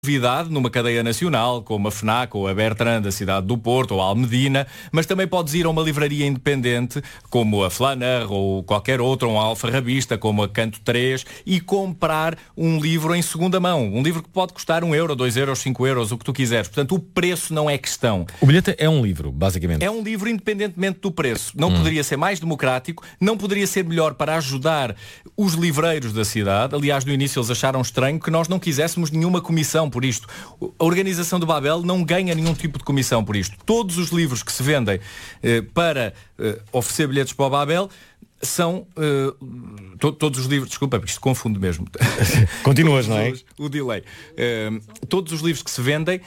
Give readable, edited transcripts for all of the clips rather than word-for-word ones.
novidade numa cadeia nacional, como a FNAC ou a Bertrand da cidade do Porto ou a Almedina, mas também podes ir a uma livraria independente, como a Flaneur ou qualquer outra, um alfarrabista, como a Canto 3, e comprar um livro em segunda mão. Um livro que pode custar 1 euro, 2 euros, 5 euros, o que tu quiseres. Portanto, o preço não é questão. O bilhete é um livro, basicamente. É um livro independentemente do preço. Não poderia ser mais democrático, não poderia ser melhor para ajudar os livreiros da cidade. Aliás, no início eles acharam estranho que nós não quiséssemos nenhuma comissão por isto. A organização do Babel não ganha nenhum tipo de comissão por isto. Todos os livros que se vendem para oferecer bilhetes para o Babel são todos os livros, desculpa, porque isto confunde mesmo. Continuas, não é? O delay. Todos os livros que se vendem,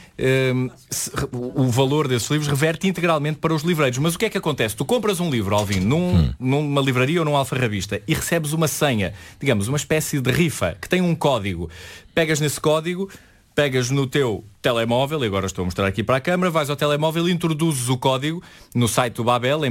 o valor desses livros reverte integralmente para os livreiros. Mas o que é que acontece? Tu compras um livro, Alvin, numa livraria ou num alfarrabista e recebes uma senha, digamos, uma espécie de rifa, que tem um código. Pegas nesse código, pegas no teu telemóvel, e agora estou a mostrar aqui para a câmara, vais ao telemóvel e introduzes o código no site do Babel, em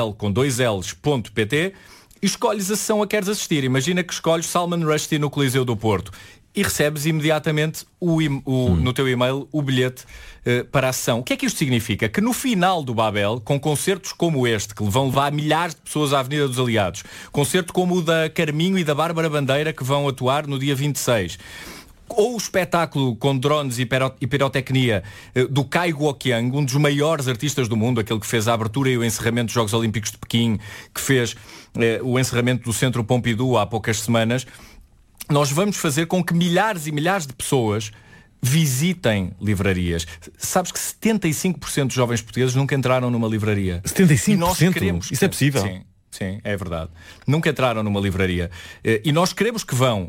babel.pt, e escolhes a sessão a que queres assistir. Imagina que escolhes Salman Rushdie no Coliseu do Porto e recebes imediatamente no teu e-mail o bilhete para a sessão. O que é que isto significa? Que no final do Babel, com concertos como este, que vão levar milhares de pessoas à Avenida dos Aliados, concerto como o da Carminho e da Bárbara Bandeira, que vão atuar no dia 26, ou o espetáculo com drones e pirotecnia do Kai Guoqiang, um dos maiores artistas do mundo, aquele que fez a abertura e o encerramento dos Jogos Olímpicos de Pequim, que fez o encerramento do Centro Pompidou há poucas semanas, nós vamos fazer com que milhares e milhares de pessoas visitem livrarias. Sabes que 75% dos jovens portugueses nunca entraram numa livraria. 75%? E nós queremos... Isso é possível? Sim, é verdade. Nunca entraram numa livraria. E nós queremos que vão...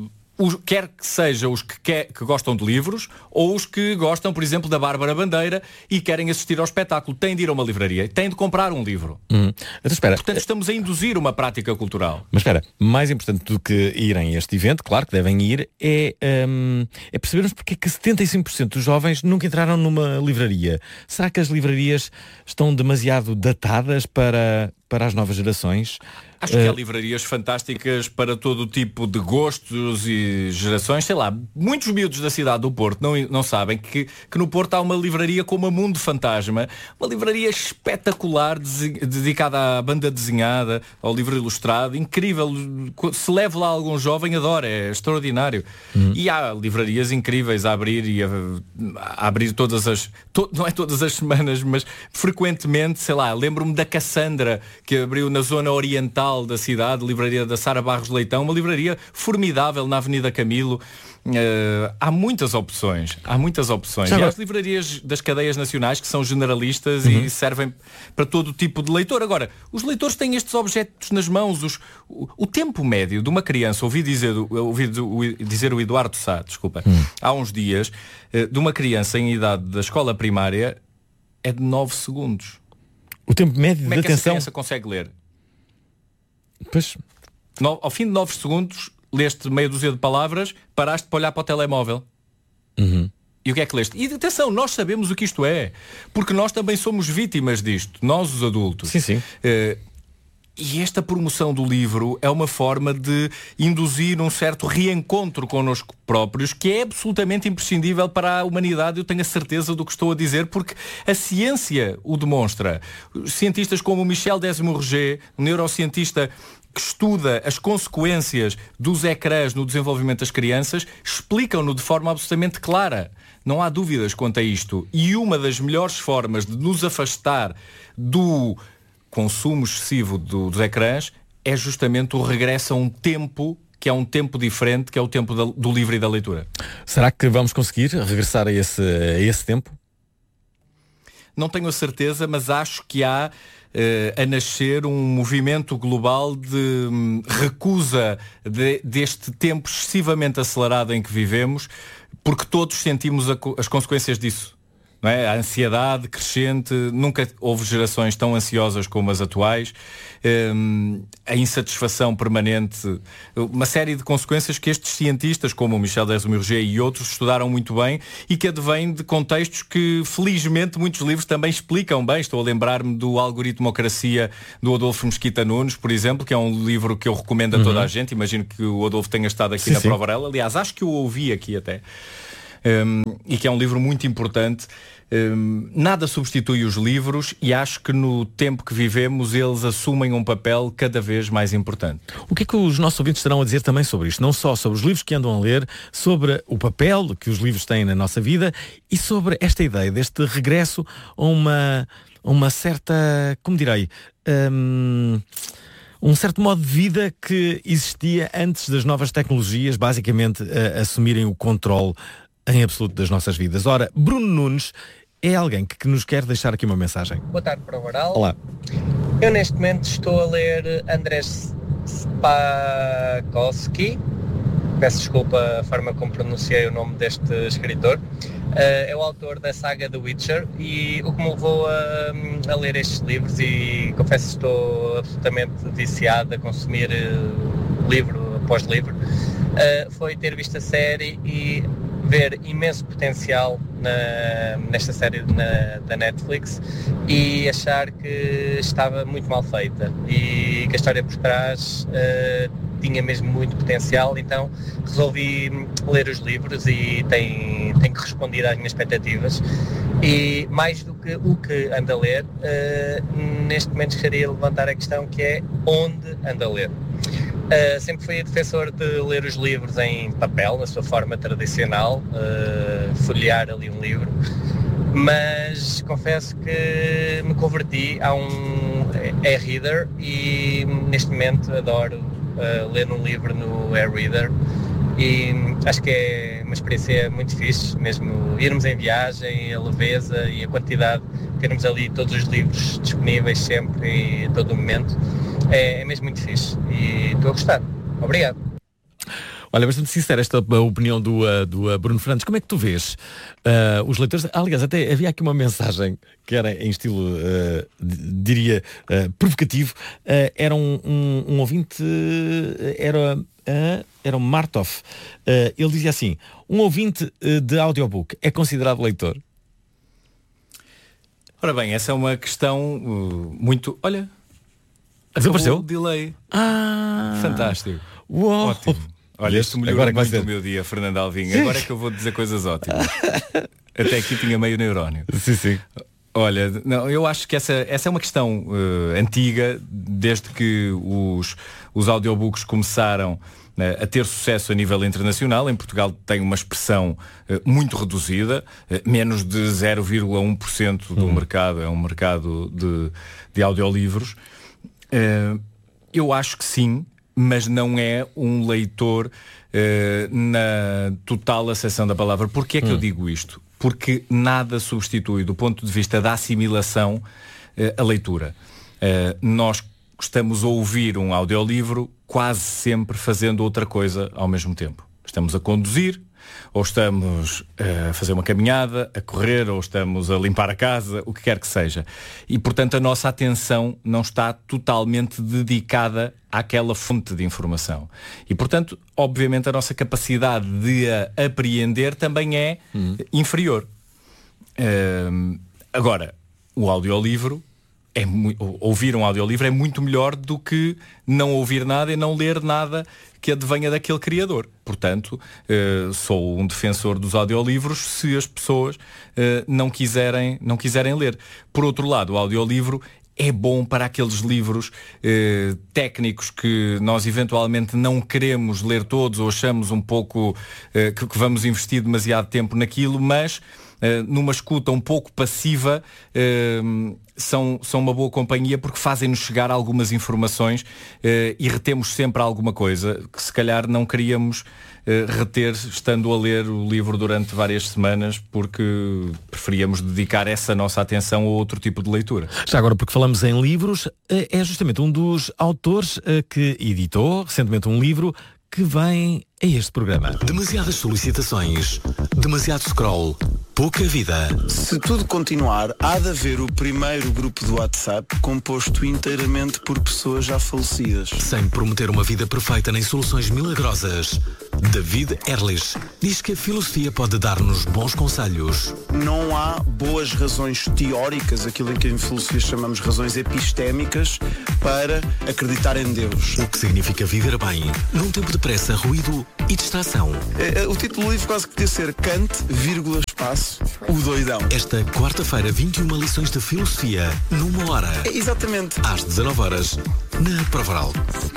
quer que sejam os que gostam de livros ou os que gostam, por exemplo, da Bárbara Bandeira e querem assistir ao espetáculo. Têm de ir a uma livraria e têm de comprar um livro. Então, espera. Portanto, estamos a induzir uma prática cultural. Mas espera, mais importante do que irem a este evento, claro que devem ir, é percebermos porque é que 75% dos jovens nunca entraram numa livraria. Será que as livrarias estão demasiado datadas para as novas gerações? Acho que há livrarias fantásticas para todo o tipo de gostos e gerações. Sei lá, muitos miúdos da cidade do Porto não sabem que no Porto há uma livraria como a Mundo Fantasma, uma livraria espetacular dedicada à banda desenhada, ao livro ilustrado, incrível. Se leva lá algum jovem, adora, é extraordinário. E há livrarias incríveis a abrir e a abrir não é todas as semanas, mas frequentemente. Sei lá, lembro-me da Cassandra, que abriu na zona oriental da cidade, livraria da Sara Barros Leitão, uma livraria formidável na Avenida Camilo. Há muitas opções. E há as livrarias das cadeias nacionais que são generalistas e servem para todo tipo de leitor. Agora, os leitores têm estes objetos nas mãos. O tempo médio de uma criança, ouvi dizer o Eduardo Sá, desculpa, há uns dias, de uma criança em idade da escola primária é de 9 segundos. O tempo médio Como de é que essa atenção... criança consegue ler? Pois... Ao fim de 9 segundos, leste meia dúzia de palavras, paraste para olhar para o telemóvel. E o que é que leste? E atenção, nós sabemos o que isto é, porque nós também somos vítimas disto, nós os adultos. Sim. E esta promoção do livro é uma forma de induzir um certo reencontro connosco próprios, que é absolutamente imprescindível para a humanidade. Eu tenho a certeza do que estou a dizer, porque a ciência o demonstra. Cientistas como o Michel Desmourget, um neurocientista que estuda as consequências dos ecrãs no desenvolvimento das crianças, explicam-no de forma absolutamente clara. Não há dúvidas quanto a isto. E uma das melhores formas de nos afastar do consumo excessivo dos ecrãs é justamente o regresso a um tempo que é um tempo diferente, que é o tempo do livro e da leitura. Será que vamos conseguir regressar a esse tempo? Não tenho a certeza, mas acho que há a nascer um movimento global de recusa deste tempo excessivamente acelerado em que vivemos, porque todos sentimos as consequências disso. Não é? A ansiedade crescente, nunca houve gerações tão ansiosas como as atuais, a insatisfação permanente, uma série de consequências que estes cientistas, como o Michel Desmourget e outros, estudaram muito bem e que advêm de contextos que, felizmente, muitos livros também explicam bem. Estou a lembrar-me do Algoritmocracia do Adolfo Mesquita Nunes, por exemplo, que é um livro que eu recomendo a toda a gente. Imagino que o Adolfo tenha estado aqui na Prova Varela. Aliás, acho que o ouvi aqui até. e que é um livro muito importante. Nada substitui os livros e acho que no tempo que vivemos eles assumem um papel cada vez mais importante. O que é que os nossos ouvintes terão a dizer também sobre isto? Não só sobre os livros que andam a ler, sobre o papel que os livros têm na nossa vida e sobre esta ideia deste regresso a uma certa, como direi, um certo modo de vida que existia antes das novas tecnologias, basicamente assumirem o controle em absoluto das nossas vidas. Ora, Bruno Nunes é alguém que nos quer deixar aqui uma mensagem. Boa tarde para o Varal. Olá. Eu neste momento estou a ler Andrzej Sapkowski. Peço desculpa a forma como pronunciei o nome deste escritor. É o autor da saga The Witcher e o que me levou a ler estes livros, e confesso que estou absolutamente viciado a consumir livro após livro, foi ter visto a série e ver imenso potencial nesta série da Netflix e achar que estava muito mal feita e que a história por trás tinha mesmo muito potencial, então resolvi ler os livros e tem correspondido às minhas expectativas. E mais do que o que ando a ler, neste momento gostaria de levantar a questão que é onde ando a ler. Sempre fui defensor de ler os livros em papel, na sua forma tradicional, folhear ali um livro, mas confesso que me converti a um e-reader e neste momento adoro ler um livro no e-reader e acho que é uma experiência muito fixe, mesmo irmos em viagem, a leveza e a quantidade, termos ali todos os livros disponíveis sempre e a todo momento. É mesmo muito fixe e estou a gostar. Obrigado. Olha, bastante sincera esta opinião do Bruno Fernandes. Como é que tu vês os leitores? Aliás, até havia aqui uma mensagem que era em estilo, diria, provocativo. Era um ouvinte, era o Martov. Ele dizia assim: um ouvinte de audiobook é considerado leitor? Ora bem, essa é uma questão muito... Olha... Desapareceu? Delay. Fantástico. Uou. Ótimo. Olha, isto melhorou agora muito o meu dia, Fernando Alvim. Agora é que eu vou dizer coisas ótimas. Até aqui tinha meio neurónio. Sim. Olha, não, eu acho que essa é uma questão antiga, desde que os audiobooks começaram a ter sucesso a nível internacional. Em Portugal tem uma expressão muito reduzida, menos de 0,1% do mercado é um mercado de audiolivros. Eu acho que sim, mas não é um leitor na total acessão da palavra. Porquê é que eu digo isto? Porque nada substitui, do ponto de vista da assimilação, a leitura. Nós estamos a ouvir um audiolivro quase sempre fazendo outra coisa ao mesmo tempo. Estamos a conduzir, ou estamos a fazer uma caminhada, a correr, ou estamos a limpar a casa, o que quer que seja. E, portanto, a nossa atenção não está totalmente dedicada àquela fonte de informação. E, portanto, obviamente, a nossa capacidade de a apreender também é inferior. Agora, o audiolivro, ouvir um audiolivro é muito melhor do que não ouvir nada e não ler nada que advenha daquele criador. Portanto, sou um defensor dos audiolivros se as pessoas não quiserem ler. Por outro lado, o audiolivro é bom para aqueles livros técnicos que nós eventualmente não queremos ler todos ou achamos um pouco que vamos investir demasiado tempo naquilo, mas numa escuta um pouco passiva são uma boa companhia, porque fazem-nos chegar algumas informações e retemos sempre alguma coisa que se calhar não queríamos reter estando a ler o livro durante várias semanas, porque preferíamos dedicar essa nossa atenção a outro tipo de leitura. Já agora, porque falamos em livros, é justamente um dos autores que editou recentemente um livro que vem a este programa. Demasiadas solicitações, demasiado scroll, pouca vida. Se tudo continuar, há de haver o primeiro grupo do WhatsApp composto inteiramente por pessoas já falecidas. Sem prometer uma vida perfeita nem soluções milagrosas, David Erlich diz que a filosofia pode dar-nos bons conselhos. Não há boas razões teóricas, aquilo em que em filosofia chamamos razões epistémicas, para acreditar em Deus. O que significa viver bem num tempo de pressa, ruído e distração. O título do livro quase que podia ser Kant, espaço, o doidão. Esta quarta-feira, 21 lições de filosofia numa hora. Exatamente. Às 19 horas, na Provaral.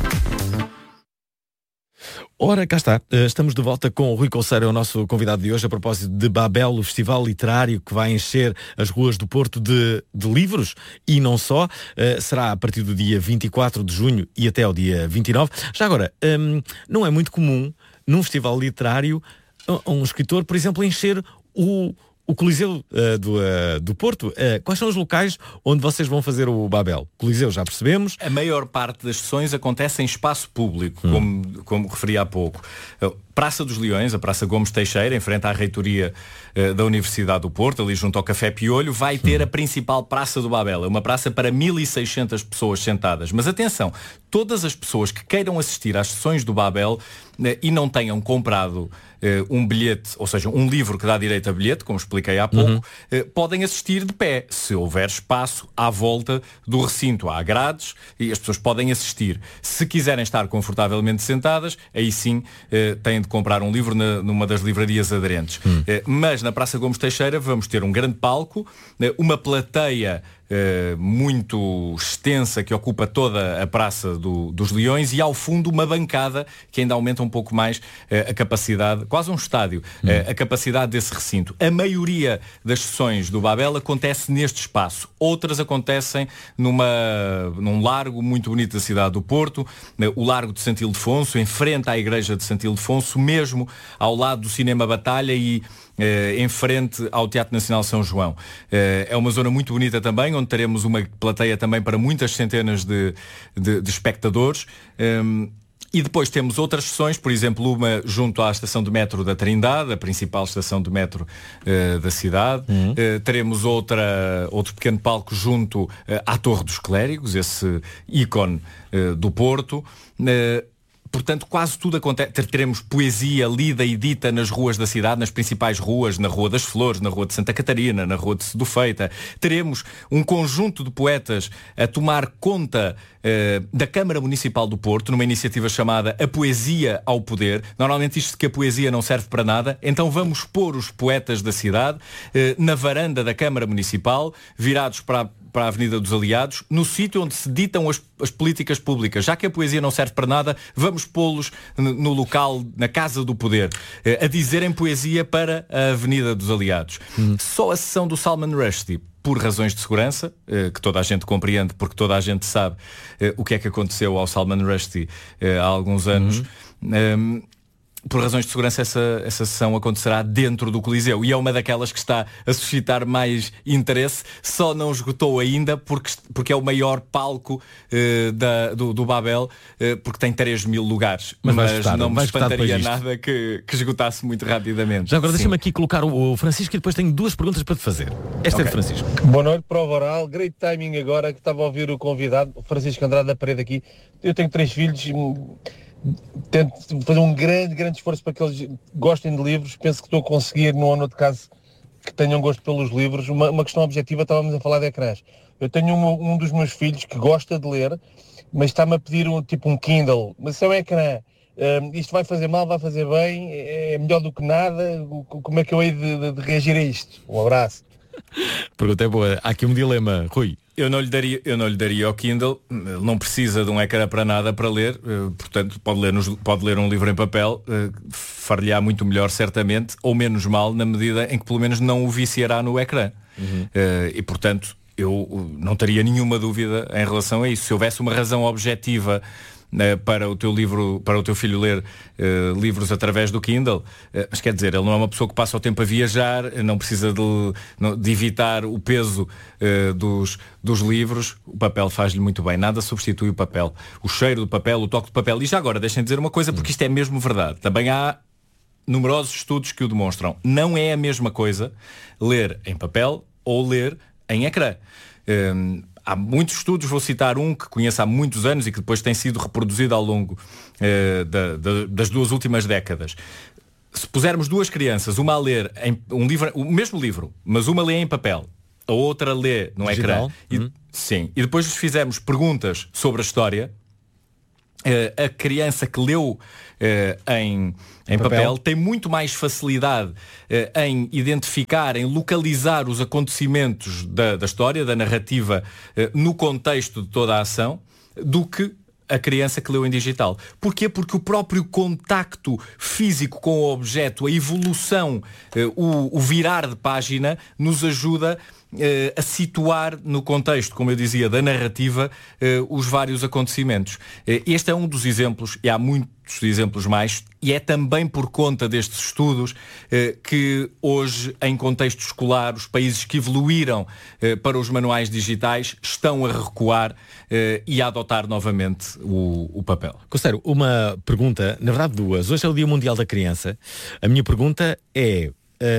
Ora, cá está. Estamos de volta com o Rui Colseiro, o nosso convidado de hoje, a propósito de Babel, o festival literário que vai encher as ruas do Porto de livros e não só. Será a partir do dia 24 de junho e até ao dia 29. Já agora, não é muito comum num festival literário um escritor, por exemplo, encher o Coliseu do Porto. Quais são os locais onde vocês vão fazer o Babel? Coliseu, já percebemos. A maior parte das sessões acontece em espaço público, como referi há pouco. Praça dos Leões, a Praça Gomes Teixeira, em frente à reitoria da Universidade do Porto, ali junto ao Café Piolho, vai ter a principal Praça do Babel. É uma praça para 1.600 pessoas sentadas. Mas atenção, todas as pessoas que queiram assistir às sessões do Babel e não tenham comprado um bilhete, ou seja, um livro que dá direito a bilhete, como expliquei há pouco, podem assistir de pé, se houver espaço à volta do recinto. Há grades e as pessoas podem assistir. Se quiserem estar confortavelmente sentadas, aí sim têm de comprar um livro numa das livrarias aderentes. Mas na Praça Gomes Teixeira vamos ter um grande palco, uma plateia muito extensa que ocupa toda a Praça dos Leões e ao fundo uma bancada que ainda aumenta um pouco mais a capacidade, quase um estádio, a capacidade desse recinto. A maioria das sessões do Babel acontece neste espaço. Outras acontecem num largo muito bonito da cidade do Porto, o Largo de Santo Ildefonso, em frente à Igreja de Santo Ildefonso, mesmo ao lado do Cinema Batalha e em frente ao Teatro Nacional São João. É uma zona muito bonita também, onde teremos uma plateia também para muitas centenas de espectadores. E depois temos outras sessões, por exemplo, uma junto à estação de metro da Trindade, a principal estação de metro da cidade. Teremos outro pequeno palco junto à Torre dos Clérigos, esse ícone do Porto. Portanto, quase tudo acontece. Teremos poesia lida e dita nas ruas da cidade, nas principais ruas, na Rua das Flores, na Rua de Santa Catarina, na Rua de Sedufeita. Teremos um conjunto de poetas a tomar conta da Câmara Municipal do Porto, numa iniciativa chamada A Poesia ao Poder. Normalmente isto de que a poesia não serve para nada, então vamos pôr os poetas da cidade na varanda da Câmara Municipal, virados para a Avenida dos Aliados, no sítio onde se ditam as políticas públicas. Já que a poesia não serve para nada, vamos pô-los no local, na Casa do Poder, a dizerem poesia para a Avenida dos Aliados. Só a sessão do Salman Rushdie, por razões de segurança, que toda a gente compreende, porque toda a gente sabe o que é que aconteceu ao Salman Rushdie há alguns anos, por razões de segurança essa sessão acontecerá dentro do Coliseu e é uma daquelas que está a suscitar mais interesse. Só não esgotou ainda porque é o maior palco do Babel, porque tem 3.000 lugares, mas não me espantaria nada que esgotasse muito rapidamente. Já agora deixa-me aqui colocar o Francisco e depois tenho duas perguntas para te fazer. Esta é de Francisco. Boa noite, Prova Oral. Great timing agora que estava a ouvir o convidado, o Francisco Andrade da Parede aqui. Eu tenho 3 filhos, tento fazer um grande esforço para que eles gostem de livros. Penso que estou a conseguir, no ano de caso, que tenham gosto pelos livros. Uma questão objetiva, estávamos a falar de ecrãs. Eu tenho um dos meus filhos que gosta de ler, mas está-me a pedir um Kindle. Mas isso é um ecrã. Isto vai fazer mal, vai fazer bem, é melhor do que nada. Como é que eu hei de reagir a isto? Um abraço. Pergunta é boa. Há aqui um dilema, Rui. Eu não lhe daria ao Kindle. Ele não precisa de um ecrã para nada para ler, portanto pode ler um livro em papel, far-lhe-á muito melhor certamente, ou menos mal, na medida em que pelo menos não o viciará no ecrã. E portanto eu não teria nenhuma dúvida em relação a isso. Se houvesse uma razão objetiva para o teu filho ler livros através do Kindle, mas quer dizer, ele não é uma pessoa que passa o tempo a viajar, não precisa de evitar o peso dos livros. O papel faz-lhe muito bem, nada substitui o papel, o cheiro do papel, o toque do papel. E já agora deixem dizer uma coisa, porque isto é mesmo verdade, também há numerosos estudos que o demonstram. Não é a mesma coisa ler em papel ou ler em ecrã. há muitos estudos, vou citar um que conheço há muitos anos e que depois tem sido reproduzido ao longo das 2 últimas décadas. Se pusermos 2 crianças, uma a ler o mesmo livro, mas uma lê em papel, a outra lê no ecrã, sim, e depois lhes fizermos perguntas sobre a história, a criança que leu em papel tem muito mais facilidade em identificar, em localizar os acontecimentos da história, da narrativa, no contexto de toda a ação, do que a criança que leu em digital. Porquê? Porque o próprio contacto físico com o objeto, a evolução, o virar de página, nos ajuda a situar no contexto, como eu dizia, da narrativa, os vários acontecimentos. Este é um dos exemplos, e há muitos exemplos mais, e é também por conta destes estudos que hoje, em contexto escolar, os países que evoluíram para os manuais digitais estão a recuar e a adotar novamente o papel. Conselheiro, uma pergunta, na verdade 2. Hoje é o Dia Mundial da Criança. A minha pergunta é,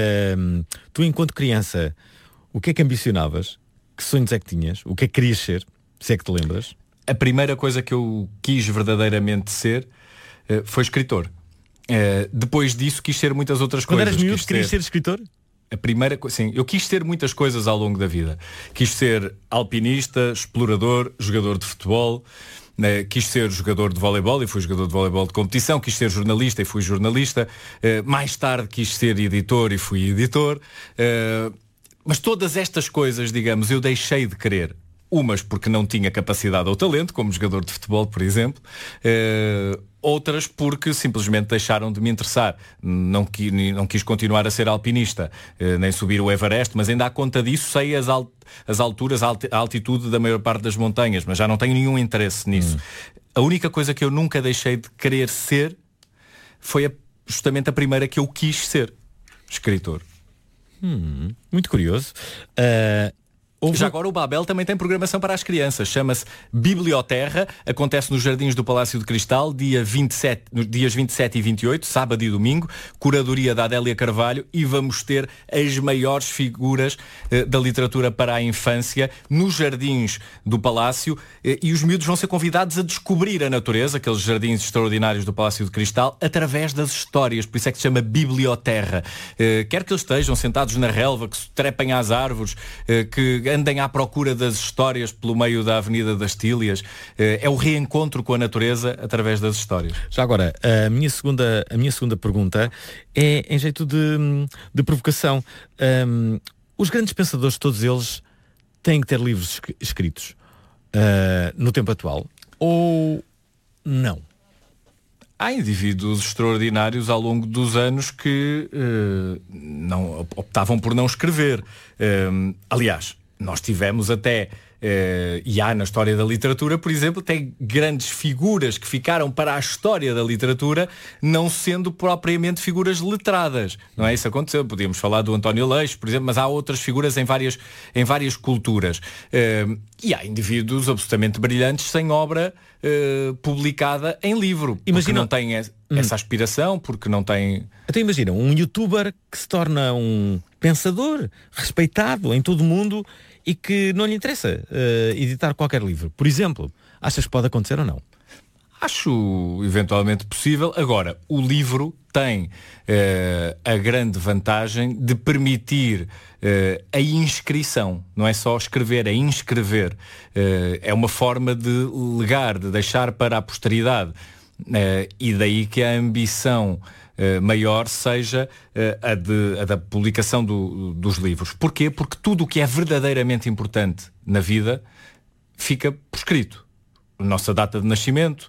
tu enquanto criança, o que é que ambicionavas? Que sonhos é que tinhas? O que é que querias ser? Se é que te lembras? A primeira coisa que eu quis verdadeiramente ser foi escritor. Depois disso quis ser muitas outras coisas. Quando eras miúdo, querias ser escritor? A primeira coisa, sim, eu quis ser muitas coisas ao longo da vida. Quis ser alpinista, explorador, jogador de futebol, quis ser jogador de voleibol e fui jogador de voleibol de competição, quis ser jornalista e fui jornalista, mais tarde quis ser editor e fui editor, mas todas estas coisas, digamos, eu deixei de querer. Umas porque não tinha capacidade ou talento, como jogador de futebol, por exemplo, outras porque simplesmente deixaram de me interessar. Não quis continuar a ser alpinista, nem subir o Everest, mas ainda à conta disso sei as alturas, a altitude da maior parte das montanhas, mas já não tenho nenhum interesse nisso. A única coisa que eu nunca deixei de querer ser foi justamente a primeira que eu quis ser, escritor. Muito curioso. Já agora o Babel também tem programação para as crianças. Chama-se Biblioterra. Acontece nos Jardins do Palácio de Cristal, dias 27 e 28, sábado e domingo. Curadoria da Adélia Carvalho. E vamos ter as maiores figuras da literatura para a infância nos Jardins do Palácio. E os miúdos vão ser convidados a descobrir a natureza, aqueles jardins extraordinários do Palácio de Cristal, através das histórias. Por isso é que se chama Biblioterra. Quer que eles estejam sentados na relva, que se trepem às árvores, que andem à procura das histórias pelo meio da Avenida das Tílias. É o reencontro com a natureza através das histórias. Já agora, a minha segunda pergunta é em jeito de provocação. Os grandes pensadores, todos eles, têm que ter livros escritos no tempo atual? Ou não? Há indivíduos extraordinários ao longo dos anos que não optavam por não escrever. Aliás, nós tivemos até, e há na história da literatura, por exemplo, tem grandes figuras que ficaram para a história da literatura, não sendo propriamente figuras letradas. Não é? Isso aconteceu. Podíamos falar do António Leix, por exemplo, mas há outras figuras em várias culturas. E há indivíduos absolutamente brilhantes sem obra publicada em livro. Imagina, porque não tem essa aspiração, porque não tem... Então imagina, um youtuber que se torna um pensador respeitado em todo o mundo e que não lhe interessa editar qualquer livro. Por exemplo, achas que pode acontecer ou não? Acho eventualmente possível. Agora, o livro tem a grande vantagem de permitir a inscrição. Não é só escrever, é inscrever. É uma forma de legar, de deixar para a posteridade. E daí que a ambição maior seja a da publicação dos livros. Porquê? Porque tudo o que é verdadeiramente importante na vida fica por escrito. A nossa data de nascimento,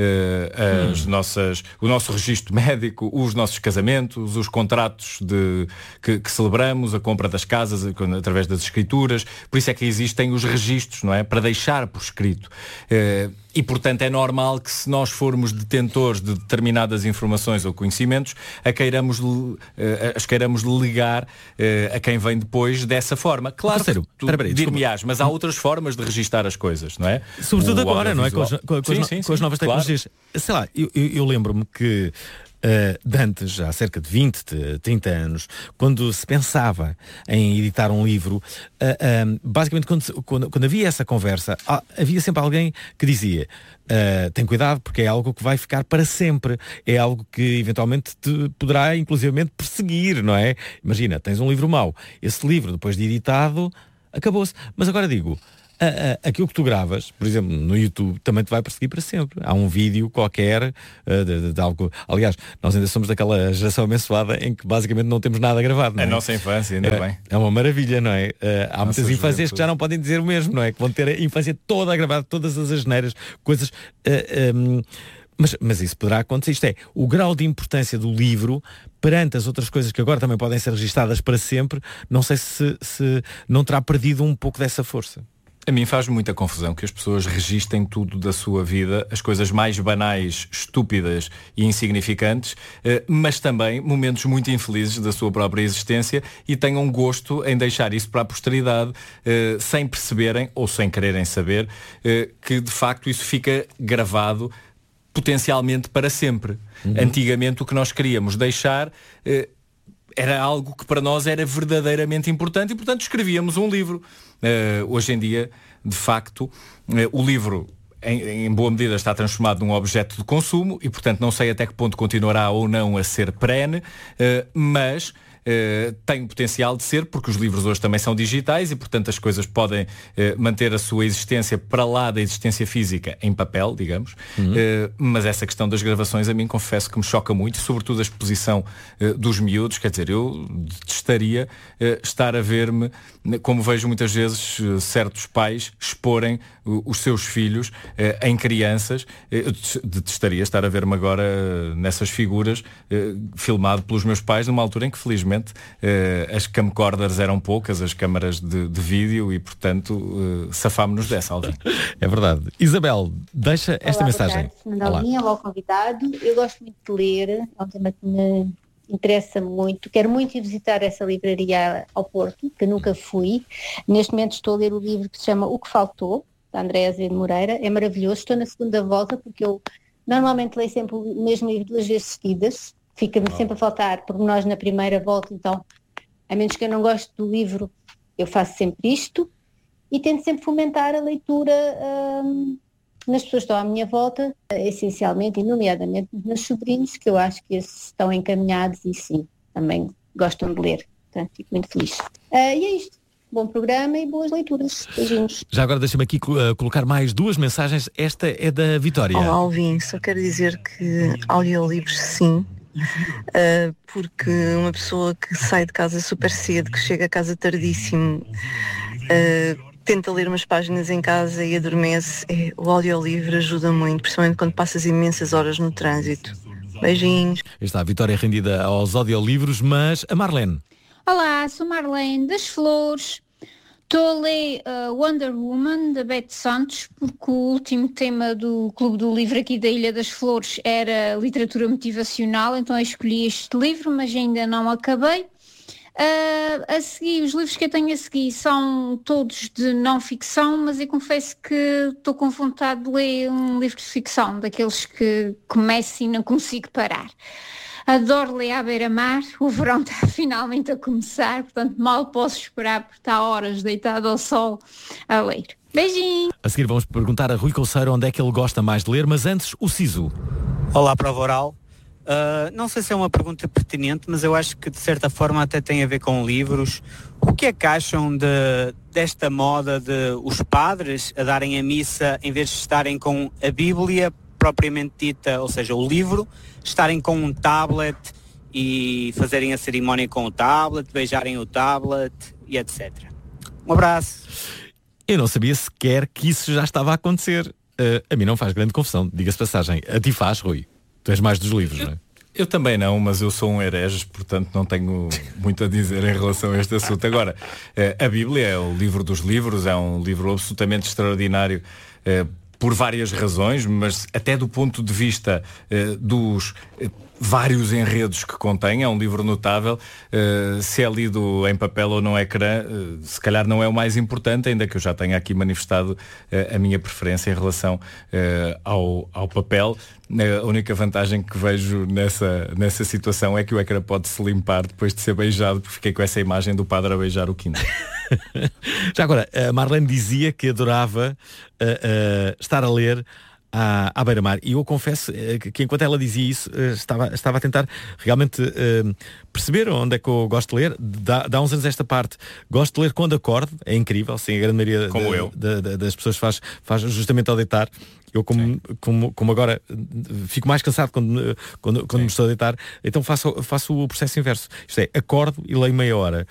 o nosso registro médico, os nossos casamentos, os contratos que celebramos, a compra das casas através das escrituras. Por isso é que existem os registros, não é? Para deixar por escrito. E, portanto, é normal que, se nós formos detentores de determinadas informações ou conhecimentos, as queiramos legar a quem vem depois dessa forma. Claro que tu dir-me-ás, mas há outras formas de registar as coisas, não é? Sobretudo agora, não é? Com as novas tecnologias. Claro. Sei lá, eu lembro-me que de antes, já há cerca de 20, 30 anos, quando se pensava em editar um livro, basicamente quando havia essa conversa, havia sempre alguém que dizia tem cuidado porque é algo que vai ficar para sempre, é algo que eventualmente te poderá inclusivamente perseguir, não é? Imagina, tens um livro mau, esse livro depois de editado acabou-se, mas agora digo, aquilo que tu gravas, por exemplo, no YouTube, também te vai perseguir para sempre. Há um vídeo qualquer de algo. Aliás, nós ainda somos daquela geração abençoada em que basicamente não temos nada gravado. Não é? A nossa infância, ainda bem. É uma maravilha, não é? Há muitas infâncias que já não podem dizer o mesmo, não é? Que vão ter a infância toda a gravar, todas as asneiras, coisas. Mas isso poderá acontecer. Isto é, o grau de importância do livro perante as outras coisas que agora também podem ser registadas para sempre, não sei se não terá perdido um pouco dessa força. A mim faz muita confusão que as pessoas registem tudo da sua vida, as coisas mais banais, estúpidas e insignificantes, mas também momentos muito infelizes da sua própria existência e tenham gosto em deixar isso para a posteridade, sem perceberem ou sem quererem saber que de facto isso fica gravado potencialmente para sempre. Antigamente o que nós queríamos deixar era algo que para nós era verdadeiramente importante e, portanto, escrevíamos um livro. Hoje em dia, de facto, o livro, em boa medida, está transformado num objeto de consumo e, portanto, não sei até que ponto continuará ou não a ser perene, mas tem potencial de ser, porque os livros hoje também são digitais e, portanto, as coisas podem manter a sua existência para lá da existência física em papel, digamos. Mas essa questão das gravações, a mim, confesso que me choca muito, sobretudo a exposição dos miúdos. Quer dizer, eu detestaria estar a ver-me, como vejo muitas vezes certos pais exporem os seus filhos em crianças. Eu detestaria estar a ver-me agora nessas figuras filmado pelos meus pais numa altura em que, felizmente, as camcorders eram poucas, as câmaras de vídeo e, portanto, safámos-nos dessa, Alvin. É verdade. Isabel, deixa esta mensagem. Olá, convidado. Eu gosto muito de ler, é um tema que me interessa muito. Quero muito ir visitar essa livraria ao Porto, que nunca fui. Neste momento estou a ler o livro que se chama O que Faltou, da Andréa Azevedo Moreira. É maravilhoso. Estou na segunda volta porque eu normalmente leio sempre o mesmo livro 2 vezes seguidas. Fica-me sempre a faltar pormenores na primeira volta, então, a menos que eu não goste do livro, eu faço sempre isto e tento sempre fomentar a leitura nas pessoas que estão à minha volta, essencialmente e nomeadamente nos meus sobrinhos, que eu acho que esses estão encaminhados e sim, também gostam de ler. Portanto, fico muito feliz. E é isto. Bom programa e boas leituras. Beijinhos. Já agora deixa-me aqui colocar mais 2 mensagens. Esta é da Vitória. Olá, Alvin. Só quero dizer que audiolivros sim. Porque uma pessoa que sai de casa super cedo, que chega a casa tardíssimo, tenta ler umas páginas em casa e adormece, o audiolivro ajuda muito, principalmente quando passas imensas horas no trânsito. Beijinhos. Está a Vitória rendida aos audiolivros, mas a Marlene. Olá, sou Marlene das Flores. Estou a ler Wonder Woman, da Beth Santos, porque o último tema do Clube do Livro aqui da Ilha das Flores era literatura motivacional, então eu escolhi este livro, mas ainda não acabei. A seguir, os livros que eu tenho a seguir são todos de não ficção, mas eu confesso que estou com vontade de ler um livro de ficção, daqueles que começo e não consigo parar. Adoro ler à beira-mar, o verão está finalmente a começar, portanto mal posso esperar por estar horas deitado ao sol a ler. Beijinho! A seguir vamos perguntar a Rui Couceiro onde é que ele gosta mais de ler, mas antes o Sisu. Olá, Prova Oral. Não sei se é uma pergunta pertinente, mas eu acho que de certa forma até tem a ver com livros. O que é que acham desta moda de os padres a darem a missa em vez de estarem com a Bíblia propriamente dita, ou seja, o livro, estarem com um tablet e fazerem a cerimónia com o tablet, beijarem o tablet e etc. Um abraço. Eu não sabia sequer que isso já estava a acontecer. A mim não faz grande confusão, diga-se passagem. A ti faz, Rui. Tu és mais dos livros, não é? Eu também não, mas eu sou um herege, portanto não tenho muito a dizer em relação a este assunto. Agora, a Bíblia é o livro dos livros, é um livro absolutamente extraordinário por várias razões, mas até do ponto de vista dos vários enredos que contém, é um livro notável. Se é lido em papel ou no ecrã, se calhar não é o mais importante, ainda que eu já tenha aqui manifestado a minha preferência em relação ao papel. A única vantagem que vejo nessa situação é que o ecrã pode se limpar depois de ser beijado, porque fiquei com essa imagem do padre a beijar o Kindle. Já agora, a Marlene dizia que adorava estar a ler à beira-mar, e eu confesso que enquanto ela dizia isso, estava a tentar realmente perceber onde é que eu gosto de ler. Dá uns anos esta parte gosto de ler quando acordo, é incrível, sim, a grande maioria das pessoas faz justamente ao deitar. Eu como agora fico mais cansado quando me estou a deitar, então faço o processo inverso. Isto é, acordo e leio meia hora.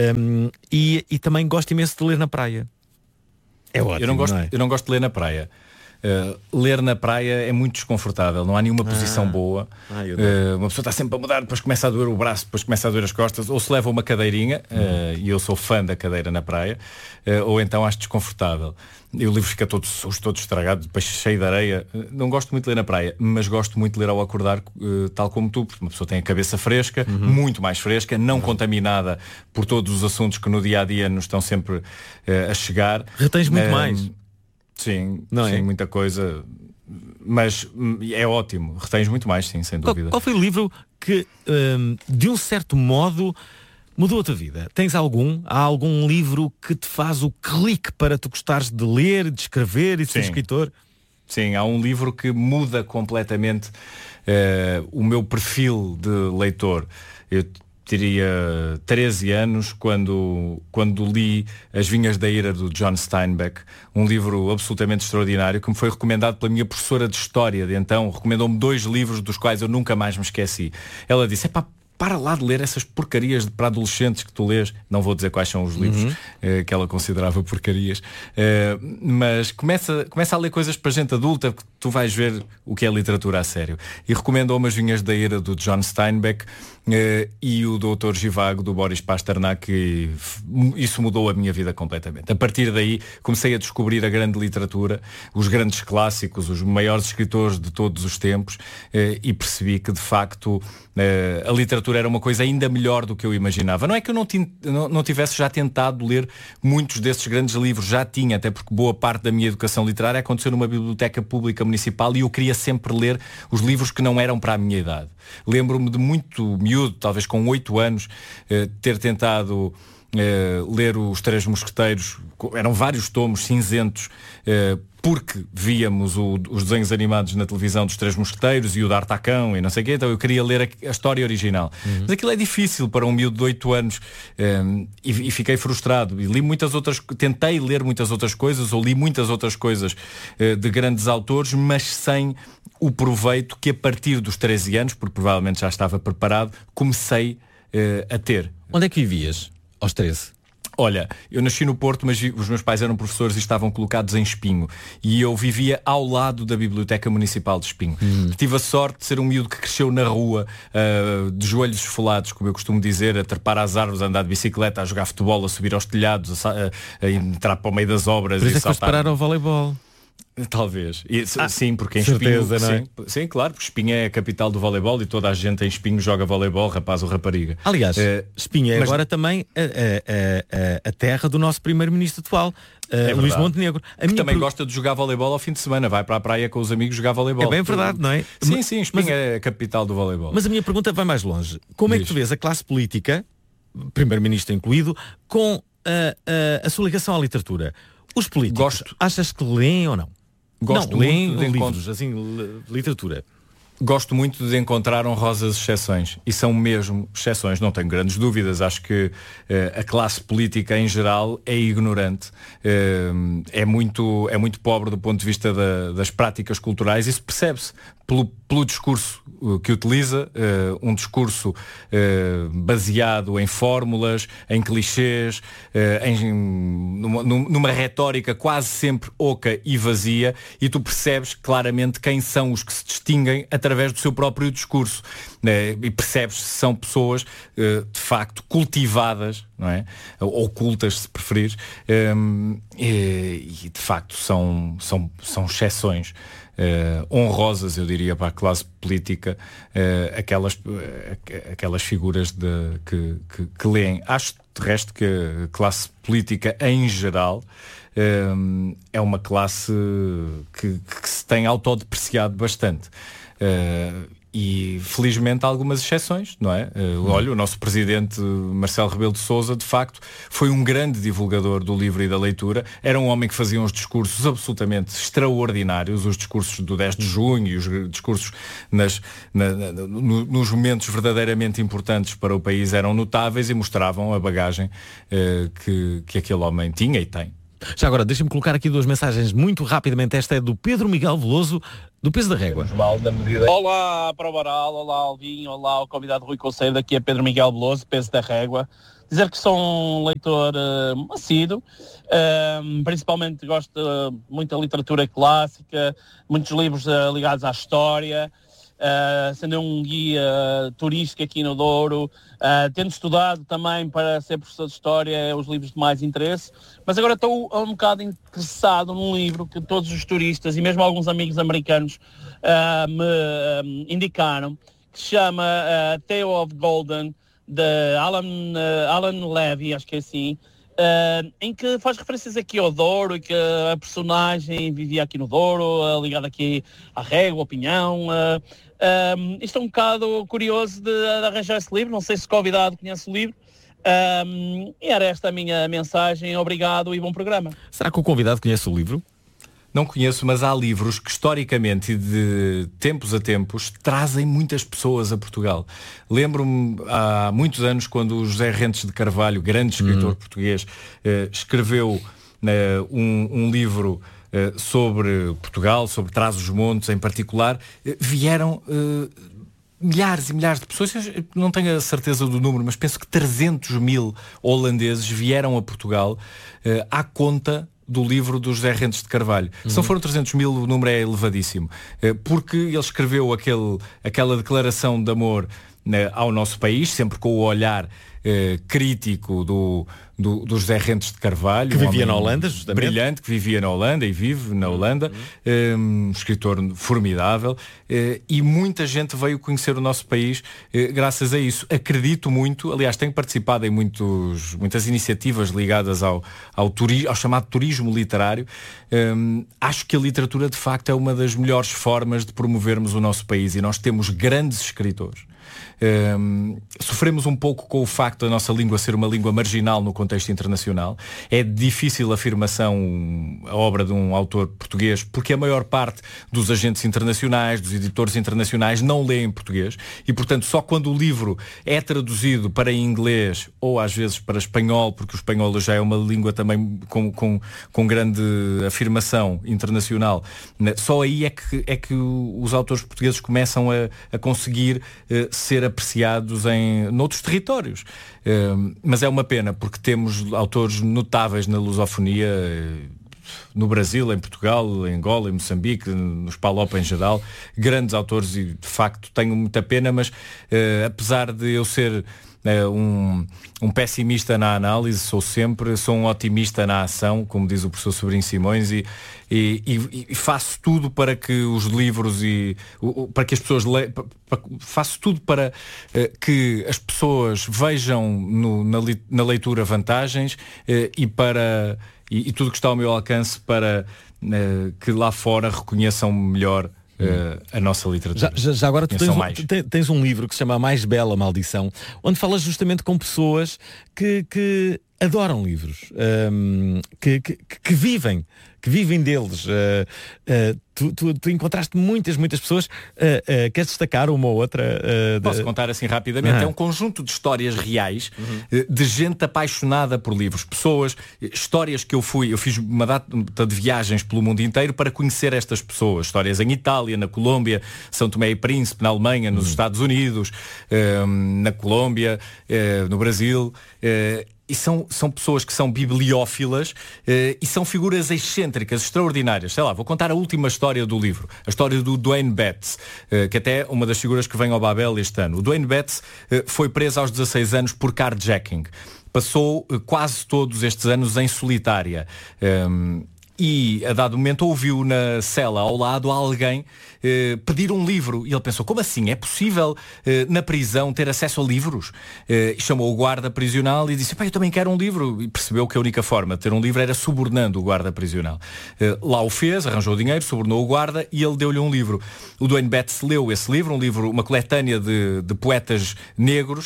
E também gosto imenso de ler na praia. É ótimo, eu não gosto de ler na praia. Ler na praia é muito desconfortável, não há nenhuma posição boa. Uma pessoa está sempre a mudar, depois começa a doer o braço, depois começa a doer as costas, ou se leva uma cadeirinha, e eu sou fã da cadeira na praia, ou então acho desconfortável. E o livro fica todo sujo, todo estragado, depois cheio de areia. Não gosto muito de ler na praia, mas gosto muito de ler ao acordar, tal como tu, porque uma pessoa tem a cabeça fresca, muito mais fresca, não contaminada por todos os assuntos que no dia-a-dia nos estão sempre a chegar. Retens muito mais. Sim, muita coisa, mas é ótimo, retens muito mais, sim, sem dúvida. Qual foi o livro que, de um certo modo, mudou a tua vida? Há algum livro que te faz o clique para tu gostares de ler, de escrever e de ser escritor? Sim, há um livro que muda completamente o meu perfil de leitor. Eu teria 13 anos quando li As Vinhas da Ira, do John Steinbeck, um livro absolutamente extraordinário que me foi recomendado pela minha professora de História de então. Recomendou-me 2 livros dos quais eu nunca mais me esqueci. Ela disse: para lá de ler essas porcarias para adolescentes que tu lês. Não vou dizer quais são os livros que ela considerava porcarias, mas começa a ler coisas para gente adulta, que tu vais ver o que é literatura a sério. E recomendou-me As Vinhas da Ira, do John Steinbeck, e o Doutor Zhivago, do Boris Pasternak, e isso mudou a minha vida completamente. A partir daí comecei a descobrir a grande literatura, os grandes clássicos, os maiores escritores de todos os tempos, e percebi que de facto a literatura era uma coisa ainda melhor do que eu imaginava. Não é que eu não tivesse já tentado ler muitos desses grandes livros, já tinha, até porque boa parte da minha educação literária aconteceu numa biblioteca pública municipal, e eu queria sempre ler os livros que não eram para a minha idade. Lembro-me de muito miúdo, talvez com 8 anos, ter tentado ler Os Três Mosqueteiros. Eram vários tomos cinzentos, porque víamos os desenhos animados na televisão dos Três Mosqueteiros e o D'Artagnan e não sei o quê, então eu queria ler a história original. Mas aquilo é difícil para um miúdo de 8 anos, e fiquei frustrado. E tentei ler muitas outras coisas, ou li muitas outras coisas de grandes autores, mas sem o proveito que a partir dos 13 anos, porque provavelmente já estava preparado, comecei a ter. Onde é que vivias aos 13? Olha, eu nasci no Porto, mas os meus pais eram professores e estavam colocados em Espinho. E eu vivia ao lado da Biblioteca Municipal de Espinho. Tive a sorte de ser um miúdo que cresceu na rua, de joelhos esfolados, como eu costumo dizer, a trepar às árvores, a andar de bicicleta, a jogar futebol, a subir aos telhados, a entrar para o meio das obras. Por isso e é que foste parar ao voleibol. Talvez. Sim, porque em certeza, Espinho, não é? sim, claro, porque Espinho é a capital do voleibol e toda a gente em Espinho joga voleibol, rapaz ou rapariga. Aliás, Espinho é agora também a terra do nosso primeiro-ministro atual, Luís Montenegro. Que também gosta de jogar voleibol ao fim de semana, vai para a praia com os amigos jogar voleibol. É bem verdade, não é? Sim, Espinho é a capital do voleibol. Mas a minha pergunta vai mais longe. Como é que tu vês a classe política, primeiro-ministro incluído, com a sua ligação à literatura? Os políticos, achas que leem ou não? Gosto leem muito de livros, assim, literatura. Gosto muito de encontrar honrosas exceções, e são mesmo exceções, não tenho grandes dúvidas. Acho que a classe política em geral é ignorante, é muito pobre do ponto de vista das práticas culturais. Isso percebe-se pelo discurso que utiliza, um discurso baseado em fórmulas, em clichês, numa retórica quase sempre oca e vazia, e tu percebes claramente quem são os que se distinguem através do seu próprio discurso, e percebes se são pessoas de facto cultivadas, não é? Ocultas, se preferir, e de facto são exceções honrosas, eu diria, para a classe política, aquelas figuras que leem. Acho de resto que a classe política em geral é uma classe que se tem autodepreciado bastante. E felizmente há algumas exceções, não é? Olha, o nosso presidente Marcelo Rebelo de Sousa, de facto, foi um grande divulgador do livro e da leitura. Era um homem que fazia uns discursos absolutamente extraordinários, os discursos do 10 de junho e os discursos nos momentos verdadeiramente importantes para o país eram notáveis e mostravam a bagagem que aquele homem tinha e tem. Já agora, deixem-me colocar aqui 2 mensagens muito rapidamente. Esta é do Pedro Miguel Veloso, do Peso da Régua. Olá para o Baral, olá Alvin, olá ao convidado Rui Conceiro, daqui é Pedro Miguel Veloso, Peso da Régua. Dizer que sou um leitor assíduo, principalmente gosto muito da literatura clássica, muitos livros ligados à história, sendo um guia turístico aqui no Douro, tendo estudado também para ser professor de História os livros de mais interesse, mas agora estou um bocado interessado num livro que todos os turistas e mesmo alguns amigos americanos me indicaram, que se chama Tale of Golden, de Alan Levy, acho que é assim, em que faz referências aqui ao Douro e que a personagem vivia aqui no Douro, ligada aqui à Régua, ao Pinhão. Estou um bocado curioso de arranjar esse livro, não sei se o convidado conhece o livro. E era esta a minha mensagem. Obrigado e bom programa. Será que o convidado conhece o livro? Não conheço, mas há livros que historicamente e de tempos a tempos trazem muitas pessoas a Portugal. Lembro-me há muitos anos quando o José Rentes de Carvalho, grande escritor português, escreveu um livro sobre Portugal, sobre Trás-os-Montes em particular, vieram milhares e milhares de pessoas, não tenho a certeza do número, mas penso que 300.000 holandeses vieram a Portugal à conta do livro do José Rentes de Carvalho. Se não foram 300.000, o número é elevadíssimo, porque ele escreveu aquela declaração de amor ao nosso país, sempre com o olhar crítico do José Rentes de Carvalho, que vivia na Holanda, justamente. Brilhante, que vivia na Holanda e vive na Holanda, escritor formidável, e muita gente veio conhecer o nosso país graças a isso. Acredito muito, aliás, tenho participado em muitas iniciativas ligadas ao chamado turismo literário. Acho que a literatura de facto é uma das melhores formas de promovermos o nosso país, e nós temos grandes escritores. Sofremos um pouco com o facto da nossa língua ser uma língua marginal no contexto internacional. É difícil a afirmação, a obra de um autor português, porque a maior parte dos agentes internacionais, dos editores internacionais, não lêem português, e portanto só quando o livro é traduzido para inglês ou às vezes para espanhol, porque o espanhol já é uma língua também com grande afirmação internacional, só aí é que os autores portugueses começam a conseguir ser apreciados noutros territórios. Mas é uma pena, porque temos autores notáveis na lusofonia, no Brasil, em Portugal, em Angola, em Moçambique, nos PALOP em geral, grandes autores, e de facto tenho muita pena, mas apesar de eu ser um pessimista na análise, sou um otimista na ação, como diz o professor Sobrinho Simões, e faço tudo para que os livros para que as pessoas faço tudo para que as pessoas vejam na leitura vantagens, e tudo que está ao meu alcance para que lá fora reconheçam melhor a nossa literatura. Já agora tu tens um livro que se chama A Mais Bela Maldição, onde falas justamente com pessoas que adoram livros, que vivem deles. Tu encontraste muitas pessoas. Queres destacar uma ou outra? Posso contar assim rapidamente. É um conjunto de histórias reais, de gente apaixonada por livros, pessoas, histórias que eu fiz uma data de viagens pelo mundo inteiro para conhecer estas pessoas, histórias em Itália, na Colômbia, São Tomé e Príncipe, na Alemanha, nos Estados Unidos, na Colômbia, no Brasil, e são pessoas que são bibliófilas, e são figuras excêntricas, extraordinárias. Sei lá, vou contar a última história do livro, a história do Duane Betts, que até é uma das figuras que vem ao Babel este ano. O Duane Betts foi preso aos 16 anos por carjacking. passou quase todos estes anos em solitária. E a dado momento ouviu na cela ao lado alguém pedir um livro. E ele pensou, como assim? É possível na prisão ter acesso a livros? Chamou o guarda prisional e disse, eu também quero um livro. E percebeu que a única forma de ter um livro era subornando o guarda prisional. Lá o fez, arranjou dinheiro, subornou o guarda e ele deu-lhe um livro. O Duane Betts leu esse livro, uma coletânea de poetas negros.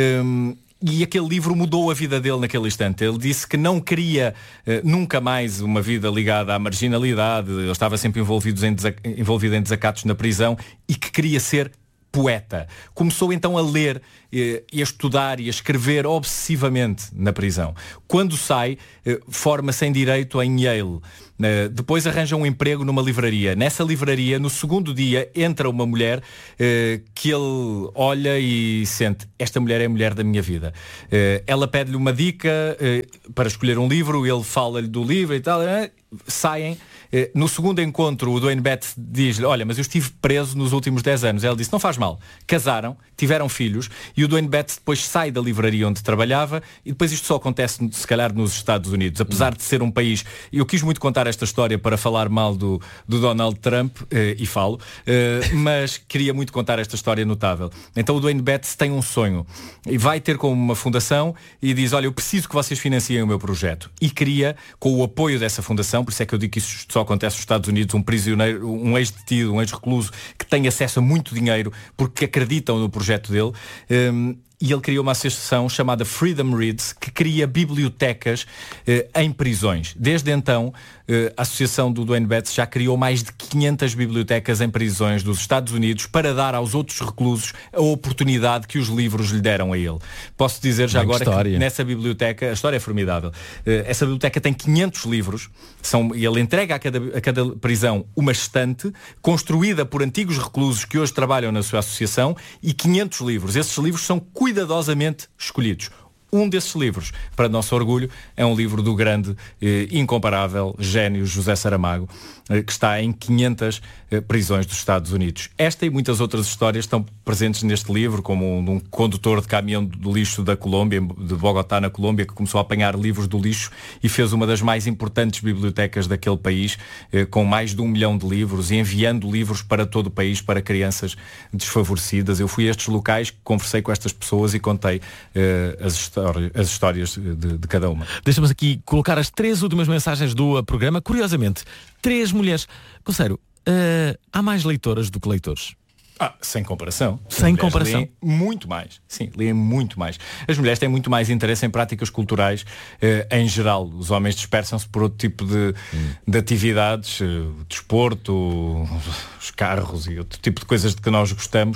E aquele livro mudou a vida dele naquele instante. Ele disse que não queria nunca mais uma vida ligada à marginalidade. Ele estava sempre envolvido em desacatos na prisão e que queria ser poeta. Começou então a ler e a estudar e a escrever obsessivamente na prisão. Quando sai, forma-se em Direito em Yale. Depois arranja um emprego numa livraria. Nessa livraria, no segundo dia, entra uma mulher que ele olha e sente, esta mulher é a mulher da minha vida. Ela pede-lhe uma dica para escolher um livro, ele fala-lhe do livro e tal, saem. No segundo encontro, o Duane Betts diz-lhe, olha, mas eu estive preso nos últimos 10 anos. Ela disse, não faz mal. Casaram, tiveram filhos e o Duane Betts depois sai da livraria onde trabalhava e depois isto só acontece, se calhar, nos Estados Unidos. Apesar de ser um país... Eu quis muito contar esta história para falar mal do Donald Trump, e falo, mas queria muito contar esta história notável. Então o Duane Betts tem um sonho e vai ter como uma fundação e diz, olha, eu preciso que vocês financiem o meu projeto. E cria, com o apoio dessa fundação, por isso é que eu digo que isso só acontece nos Estados Unidos, um prisioneiro, um ex-detido, um ex-recluso que tem acesso a muito dinheiro porque acreditam no projeto dele. E ele criou uma associação chamada Freedom Reads, que cria bibliotecas em prisões. Desde então, a associação do Duane Betts já criou mais de 500 bibliotecas em prisões dos Estados Unidos para dar aos outros reclusos a oportunidade que os livros lhe deram a ele. Posso dizer já agora que nessa biblioteca, a história é formidável, essa biblioteca tem 500 livros, ele entrega a cada prisão uma estante construída por antigos reclusos que hoje trabalham na sua associação e 500 livros. Esses livros são cuidadosamente escolhidos. Um desses livros, para nosso orgulho, é um livro do grande, incomparável gênio José Saramago, que está em 500 prisões dos Estados Unidos. Esta e muitas outras histórias estão presentes neste livro, como um condutor de caminhão do lixo da Colômbia, de Bogotá, na Colômbia, que começou a apanhar livros do lixo e fez uma das mais importantes bibliotecas daquele país, com mais de 1 milhão de livros e enviando livros para todo o país, para crianças desfavorecidas. Eu fui a estes locais, conversei com estas pessoas e contei as histórias de cada uma. Deixa-nos aqui colocar as 3 últimas mensagens do programa. Curiosamente, 3 mulheres. Conselheiro, há mais leitoras do que leitores? Sem comparação. Sem comparação. Leem muito mais. Sim, leem muito mais. As mulheres têm muito mais interesse em práticas culturais em geral. Os homens dispersam-se por outro tipo de atividades, desporto, os carros e outro tipo de coisas de que nós gostamos.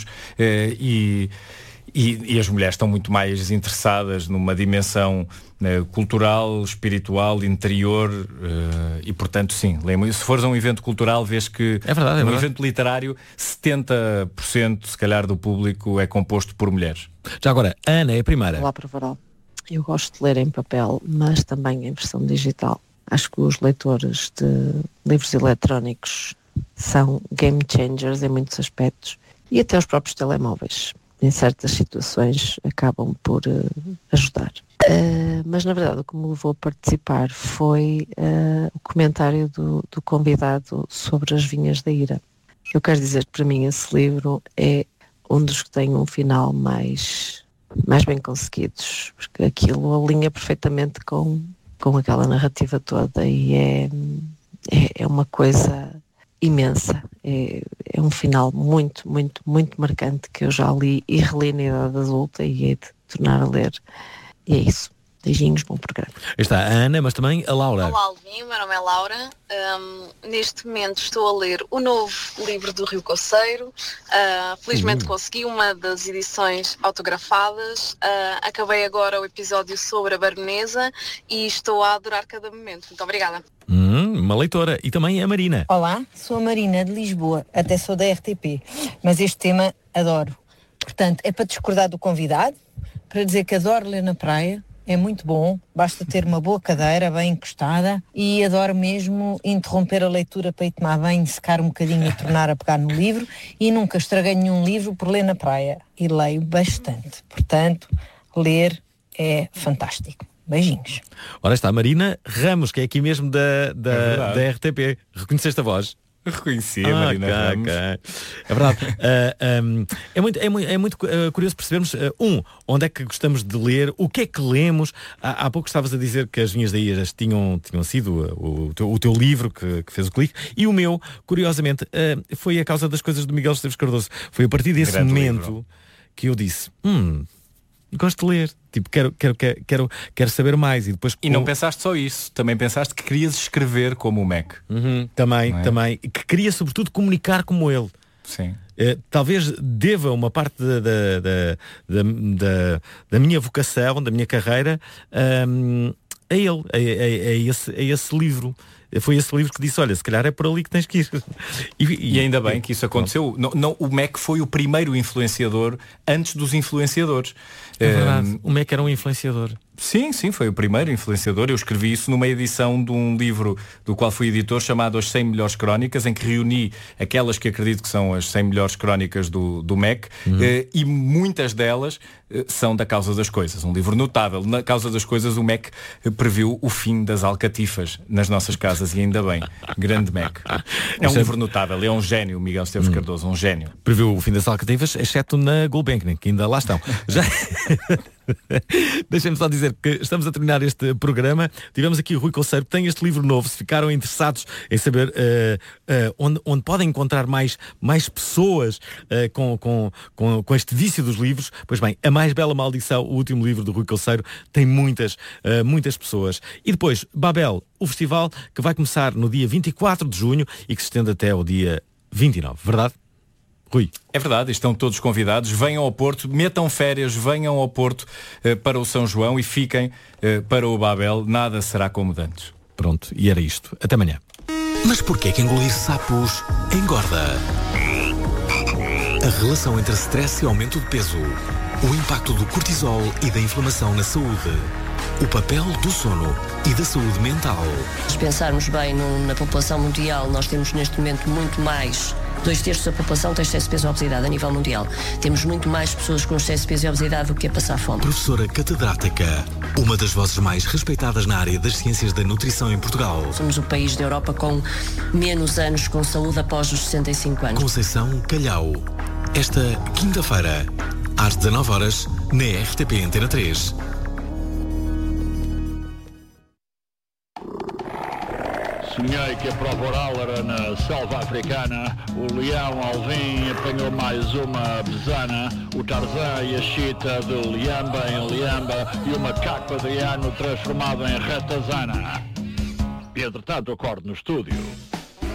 E as mulheres estão muito mais interessadas numa dimensão cultural, espiritual, interior, e portanto sim, se fores a um evento cultural vês que num evento literário 70% se calhar do público é composto por mulheres. Já agora, a Ana é a primeira. Olá, Provaral. Eu gosto de ler em papel, mas também em versão digital. Acho que os leitores de livros eletrónicos são game changers em muitos aspectos e até os próprios telemóveis em certas situações acabam por ajudar. Mas na verdade o que me levou a participar foi o comentário do convidado sobre as Vinhas da Ira. Eu quero dizer que para mim esse livro é um dos que tem um final mais bem conseguidos, porque aquilo alinha perfeitamente com aquela narrativa toda e é uma coisa imensa. É um final muito, muito, muito marcante que eu já li e reli na idade adulta e hei de tornar a ler. E é isso. Beijinhos, bom programa. Está a Ana, mas também a Laura. Olá, Alvin, meu nome é Laura. Neste momento estou a ler o novo livro do Rio Coceiro. Felizmente consegui uma das edições autografadas. Acabei agora o episódio sobre a Baronesa e estou a adorar cada momento. Muito obrigada. Uma leitora. E também a Marina. Olá, sou a Marina de Lisboa, até sou da RTP, mas este tema adoro. Portanto, é para discordar do convidado, para dizer que adoro ler na praia, é muito bom, basta ter uma boa cadeira bem encostada e adoro mesmo interromper a leitura para ir tomar banho, secar um bocadinho e tornar a pegar no livro e nunca estraguei nenhum livro por ler na praia e leio bastante. Portanto, ler é fantástico. Beijinhos. Ora está a Marina Ramos, que é aqui mesmo da RTP. Reconheceste a voz? Reconheci a Marina Ramos. É verdade. É muito curioso percebermos, onde é que gostamos de ler, o que é que lemos. Há pouco estavas a dizer que As Vinhas da Ira tinham sido o teu livro que fez o clique, e o meu, curiosamente, foi A Causa das Coisas, do Miguel Esteves Cardoso. Foi a partir desse grande momento livro que eu disse, gosto de ler, tipo, quero saber mais. E não pensaste só isso, também pensaste que querias escrever como o Mac. Também, que queria sobretudo comunicar como ele. Sim. Talvez deva uma parte da minha vocação, da minha carreira, a ele, a esse livro. Foi esse livro que disse, olha, se calhar é por ali que tens que ir. E ainda bem que isso aconteceu. Não, o Mac foi o primeiro influenciador antes dos influenciadores. É verdade, o Mac era um influenciador. Sim, foi o primeiro influenciador. Eu escrevi isso numa edição de um livro do qual fui editor, chamado As 100 Melhores Crónicas, em que reuni aquelas que acredito que são as 100 melhores crónicas do Mac, e muitas delas são da Causa das Coisas. Um livro notável. Na Causa das Coisas, o Mac previu o fim das alcatifas nas nossas casas, e ainda bem. Grande Mac. É um livro notável. É um gênio, Miguel Esteves Cardoso, um gênio. Previu o fim das alcatifas, exceto na Gulbenkian, que ainda lá estão. Já... Deixem-me só dizer que estamos a terminar este programa. Tivemos aqui o Rui Colseiro, que tem este livro novo. Se ficaram interessados em saber onde podem encontrar mais pessoas com este vício dos livros, pois bem, A Mais Bela Maldição, o último livro do Rui Colseiro, tem muitas pessoas. E depois, Babel, o festival que vai começar no dia 24 de junho e que se estende até ao dia 29, verdade? Rui. É verdade, estão todos convidados, venham ao Porto, metam férias, venham ao Porto para o São João e fiquem para o Babel, nada será como antes. Pronto, e era isto. Até amanhã. Mas porquê que engolir sapos engorda? A relação entre stress e aumento de peso, o impacto do cortisol e da inflamação na saúde, o papel do sono e da saúde mental. Se pensarmos bem na população mundial, nós temos neste momento muito mais, 2/3 da população tem excesso de peso e obesidade a nível mundial. Temos muito mais pessoas com excesso de peso e obesidade do que a passar fome. Professora catedrática, uma das vozes mais respeitadas na área das ciências da nutrição em Portugal. Somos o país da Europa com menos anos com saúde após os 65 anos. Conceição Calhau. Esta quinta-feira, às 19 horas, na RTP Antena 3. Sonhei que a prova oral era na selva africana, o leão Alvim apanhou mais uma besana, o Tarzan e a chita de Liamba em Liamba e o macaco Adriano transformado em ratazana. E entretanto acordo no estúdio.